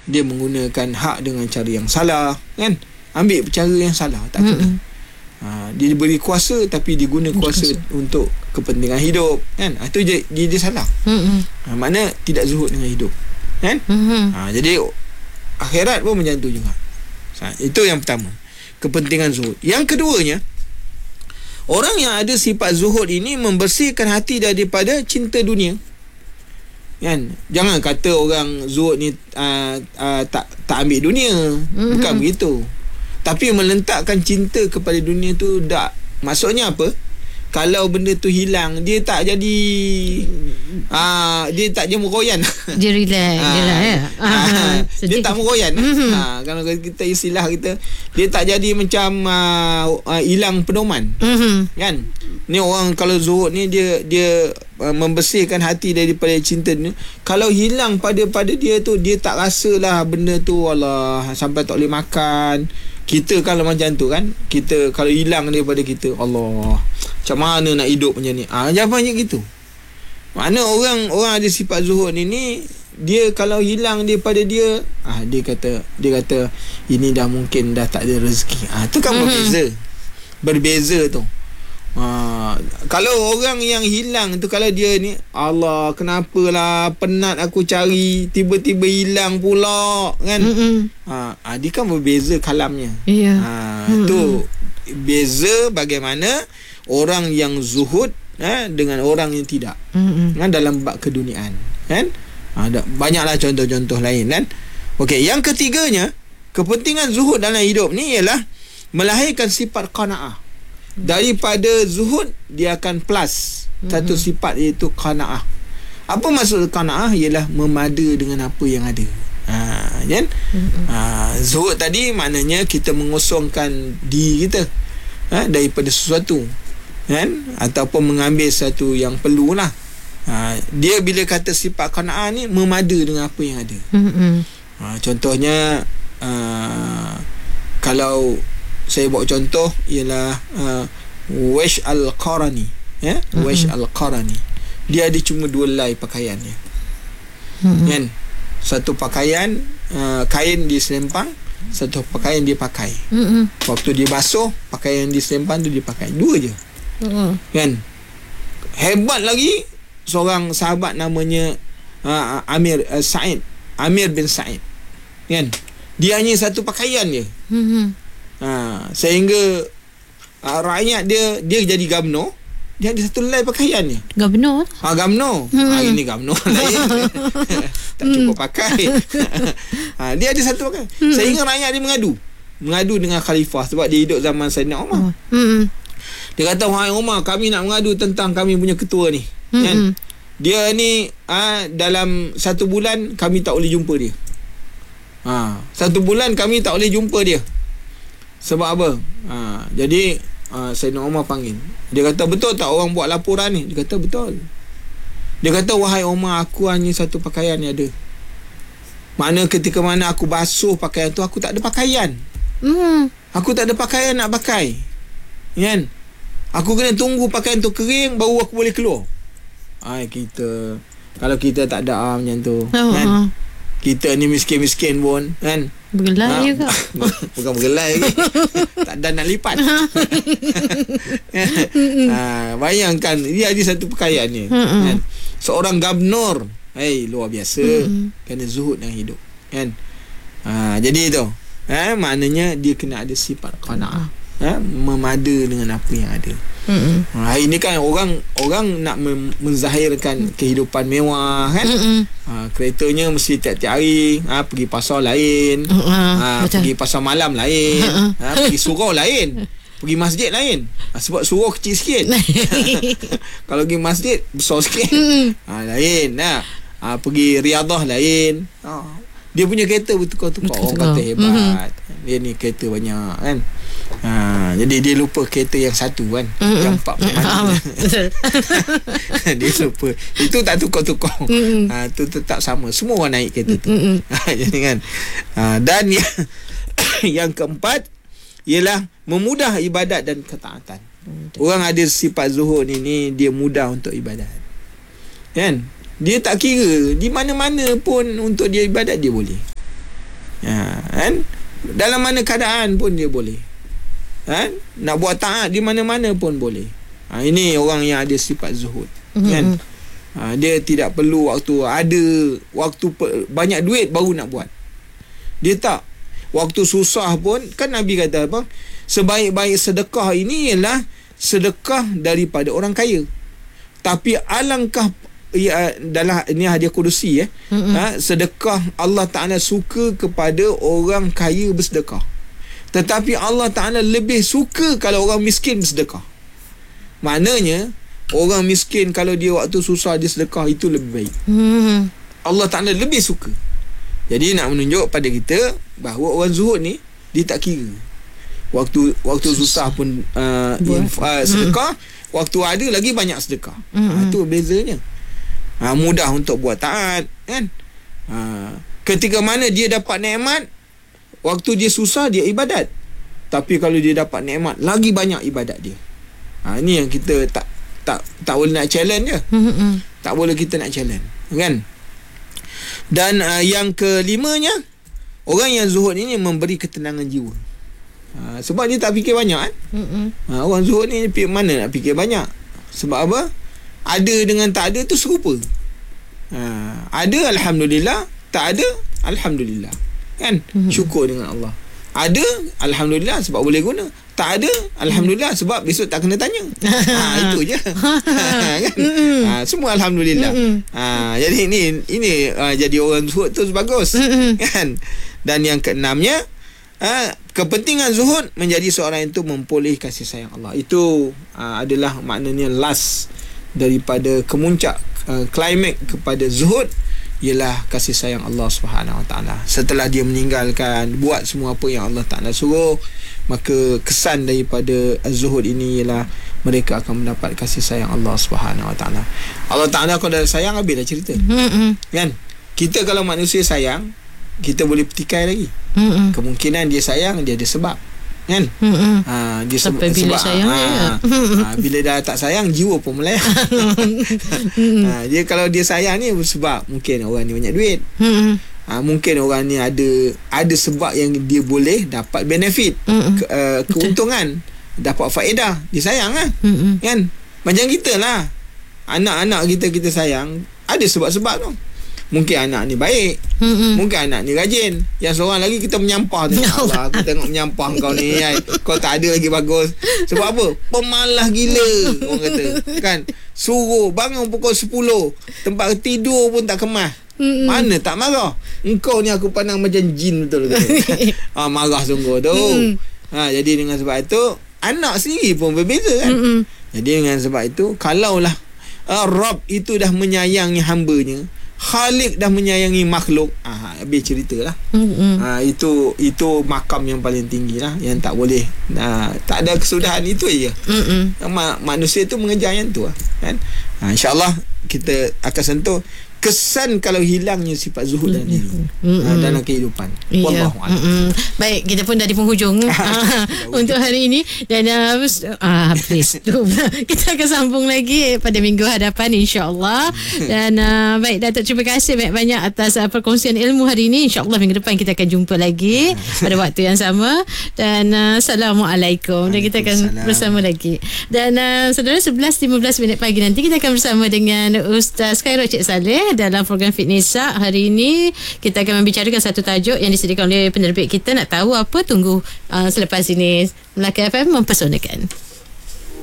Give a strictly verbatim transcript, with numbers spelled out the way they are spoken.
dia menggunakan hak dengan cara yang salah, kan? Ambil cara yang salah, tak kena. Mm-hmm. Ha, dia diberi kuasa tapi dia guna kuasa, kuasa untuk kepentingan hidup, kan? Itu dia, dia, dia salah. Mm-hmm. Ha, makna tidak zuhud dengan hidup, kan? Mm-hmm. Ha, jadi akhirat pun macam tu juga. Ha, itu yang pertama, kepentingan zuhud. Yang keduanya, orang yang ada sifat zuhud ini membersihkan hati daripada cinta dunia, kan? Jangan kata orang zuhud ni uh, uh, tak tak ambil dunia. Mm-hmm. Bukan begitu. Tapi meletakkan cinta kepada dunia tu tak. Maksudnya apa? Kalau benda tu hilang, dia tak jadi uh, dia tak je meroyan. Dia relax, ha, dia lah ya. Ha, dia tak meroyan. Mm-hmm. Ha, kalau kita istilah kita, dia tak jadi macam uh, uh, hilang pedoman. Mm-hmm. Kan? Ni orang kalau zuhud ni dia dia uh, membersihkan hati daripada cinta ni. Kalau hilang pada pada dia tu, dia tak rasalah benda tu, Allah, sampai tak boleh makan. Kita kalau macam tu kan, kita kalau hilang daripada kita, Allah, macam mana nak hidup macam ni? Ah, jangan banyak gitu. Mana orang orang ada sifat zuhud ni, ni dia kalau hilang daripada dia, ah dia kata dia kata ini dah mungkin dah tak ada rezeki. Ah tu kan mm-hmm. berbeza. Berbeza tu. Ha, kalau orang yang hilang tu, kalau dia ni, Allah, kenapalah, penat aku cari, tiba-tiba hilang pula, kan? Ha, ha, dia kan berbeza kalamnya. Yeah. Ha, mm-hmm. tu beza bagaimana orang yang zuhud eh, dengan orang yang tidak, mm-hmm. kan, dalam bab keduniaan, kan? Ha, banyaklah contoh-contoh lain, kan? Okey, yang ketiganya, kepentingan zuhud dalam hidup ni ialah melahirkan sifat qanaah. Daripada zuhud dia akan plus mm-hmm. satu sifat, iaitu qanaah. Apa maksud qanaah? Ialah memada dengan apa yang ada. Ha, kan? Mm-hmm. Ha, zuhud tadi maknanya kita mengosongkan diri kita, ha, daripada sesuatu, kan? Ataupun mengambil sesuatu yang perlulah. Ha, dia bila kata sifat qanaah ni, memada dengan apa yang ada. Mm-hmm. Ha, contohnya uh, kalau saya bawa contoh ialah uh, Wash Al-Qarani, ya, mm-hmm. Wash Al-Qarani. Dia ada cuma dua helai pakaiannya. Mm-hmm. Kan? Satu pakaian uh, kain dia selempang, satu pakaian dia pakai. Mm-hmm. Waktu dia basuh, pakaian dia selempang tu dia pakai. Dua je. Mm-hmm. Kan? Hebat lagi seorang sahabat namanya uh, Amir uh, Sa'id, Amir bin Sa'id. Kan? Dia hanya satu pakaian je. Mm-hmm. Ha, sehingga uh, rakyat dia dia jadi gubernur, dia ada satu helai pakaiannya. Gubernur? Ha, gubernur. Hmm. Hari ni gubernur lain. Tak cukup pakai. Ha, dia ada satu pakaian. Hmm. Sehingga rakyat dia mengadu. Mengadu dengan khalifah sebab dia hidup zaman Sayyidina Umar. Hmm. Dia kata, wahai Umar, kami nak mengadu tentang kami punya ketua ni. Hmm. Kan? Dia ni ha, dalam satu bulan kami tak boleh jumpa dia. Ha, satu bulan kami tak boleh jumpa dia. Sebab apa? Ha, jadi ha, Sayyidina Umar panggil. Dia kata, betul tak orang buat laporan ni? Dia kata, betul. Dia kata, wahai Umar, aku hanya satu pakaian yang ada. Mana ketika mana aku basuh pakaian tu, aku tak ada pakaian. Mm. Aku tak ada pakaian nak pakai. Kan? Aku kena tunggu pakaian tu kering, baru aku boleh keluar. Ay, kita, kalau kita tak ada ah, macam tu, oh, kan? Oh. Kita ni miskin-miskin pun, kan? Bergelai ha, juga. Bukan bergelai lagi. Tak ada nak lipat. Ha, bayangkan, dia ada satu pakaian ni. Kan? Seorang gubernur, hey, luar biasa. Kena zuhud dengan hidup, kan? Ha, jadi itu, ha, maknanya dia kena ada sifat qanaah, ha, memada dengan apa yang ada. Mm-mm. Hari ni kan orang orang nak menzahirkan kehidupan mewah, kan? Ha, keretanya mesti tiap-tiap hari, ha, pergi pasar lain, uh, ha, pergi pasar malam lain, ha, pergi surau lain, pergi masjid lain, ha, sebab surau kecil sikit. Kalau pergi masjid besar sikit, ha, lain, ha. Ha, pergi riadah lain, ha. Dia punya kereta bertukar-tukar. Orang kata hebat, mm-hmm. dia ni kereta banyak, kan? Ha, jadi dia lupa kereta yang satu, kan? Mm-hmm. Yang empat dia lupa. Itu tak tukar-tukar. Mm-hmm. Ha, tu tetap sama. Semua orang naik kereta tu. Mm-hmm. Ha, jadi kan? Ha, dan yang, yang keempat ialah memudah ibadat dan ketaatan. Mm-hmm. Orang ada sifat zuhud ni, ni dia mudah untuk ibadat, kan? Dia tak kira di mana-mana pun untuk dia ibadat dia boleh. Ha, kan? Dalam mana keadaan pun dia boleh. Ha? Nak buat taat di mana-mana pun boleh. Ha, ini orang yang ada sifat zuhud. Mm-hmm. Kan? Ha, dia tidak perlu waktu ada waktu per, banyak duit baru nak buat. Dia tak. Waktu susah pun, kan Nabi kata apa? Sebaik-baik sedekah ini ialah sedekah daripada orang kaya. Tapi alangkah ya, dalam ini hadiah kudusi eh. Mm-hmm. Ha, sedekah Allah Ta'ala suka kepada orang kaya bersedekah. Tetapi Allah Ta'ala lebih suka kalau orang miskin bersedekah. Maknanya orang miskin kalau dia waktu susah dia sedekah, itu lebih baik. Mm-hmm. Allah Ta'ala lebih suka. Jadi nak menunjuk pada kita bahawa orang zuhud ni dia tak kira waktu waktu susah pun uh, inf, uh, sedekah, mm-hmm. waktu ada lagi banyak sedekah. Mm-hmm. Itu bezanya. Ha, mudah untuk buat taat, kan? Ha, ketika mana dia dapat nikmat, waktu dia susah dia ibadat. Tapi kalau dia dapat nikmat, lagi banyak ibadat dia. Ha, ini yang kita tak tak tak boleh nak challenge je. Mm-hmm. Tak boleh kita nak challenge, kan? Dan uh, yang kelimanya, orang yang zuhud ini memberi ketenangan jiwa. Ha, sebab dia tak fikir banyak, kan? Mm-hmm. Ha, orang zuhud ni mana nak fikir banyak? Sebab apa? Ada dengan tak ada tu serupa. Ha, ada alhamdulillah, tak ada alhamdulillah. Kan? Mm-hmm. Syukur dengan Allah. Ada alhamdulillah sebab boleh guna. Tak ada alhamdulillah sebab besok tak kena tanya. Ha, itu je. Ha, kan? Ha, semua alhamdulillah. Ha, jadi ini ini uh, jadi orang zuhud tu bagus. Kan? Dan yang keenamnya, ha, kepentingan zuhud menjadi seorang itu memperoleh kasih sayang Allah. Itu uh, adalah maknanya last daripada kemuncak uh, climax kepada zuhud ialah kasih sayang Allah Subhanahu Wa Taala. Setelah dia meninggalkan buat semua apa yang Allah Taala suruh, maka kesan daripada az-zuhud ini ialah mereka akan mendapat kasih sayang Allah Subhanahu Wa Taala. Allah Taala kalau dah sayang, habis dah cerita. Mm-hmm. Kan? Kita kalau manusia sayang, kita boleh petikai lagi. Mm-hmm. Kemungkinan dia sayang, dia ada sebab. Kan? Mm-hmm. Ha, dia sampai seb- bila sebab sayang ha, ya. ha, bila dah tak sayang, jiwa pun melayang. Ha, dia kalau dia sayang ni sebab mungkin orang ni banyak duit. Mm-hmm. Ha, mungkin orang ni ada ada sebab yang dia boleh dapat benefit, mm-hmm. ke, uh, keuntungan, dapat faedah. Dia sayang lah. Mm-hmm. Kan? Macam kita lah, anak-anak kita kita sayang, ada sebab-sebab tu. Mungkin anak ni baik, mm-hmm. mungkin anak ni rajin. Yang seorang lagi kita menyampah tu. Allah, aku tengok menyampah kau ni, ay. Kau tak ada lagi bagus. Sebab apa? Pemalas gila, orang kata. Kan? Suruh bangun pukul sepuluh, tempat tidur pun tak kemas. Mm-mm. Mana tak marah? Engkau ni aku pandang macam jin betul kata. Ah, marah sungguh tu. Ha, jadi dengan sebab itu anak sendiri pun berbeza, kan? Mm-mm. Jadi dengan sebab itu, kalaulah uh, Rabb itu dah menyayangi hamba-Nya, Khalik dah menyayangi makhluk, ah, habis ceritalah. Mm-hmm. Ah, itu itu makam yang paling tinggi lah, yang tak boleh, ah, tak ada kesudahan. Itu je. Mm-hmm. Ma- manusia tu mengejar yang tu lah, kan? Ah, InsyaAllah kita akan sentuh kesan kalau hilangnya sifat zuhud dan ini mm-hmm. dalam kehidupan. Yeah. Wallahualam. Mm-hmm. Baik, kita pun dah di penghujung untuk hari ini, dan uh, ah, habis tu. Kita akan sambung lagi pada minggu hadapan, insya-Allah. Dan uh, baik, Datuk, terima kasih banyak-banyak atas uh, perkongsian ilmu hari ini. Insya-Allah minggu depan kita akan jumpa lagi pada waktu yang sama. Dan uh, Assalamualaikum. Dan kita akan bersama lagi. Dan uh, saudara, sebelas lima belas minit pagi nanti kita akan bersama dengan Ustaz Khairul Cik Saleh dalam program Fitness. Hari ini kita akan membicarakan satu tajuk yang disediakan oleh penerbit kita. Nak tahu apa? Tunggu uh, selepas ini. Melaka F M mempersonakan.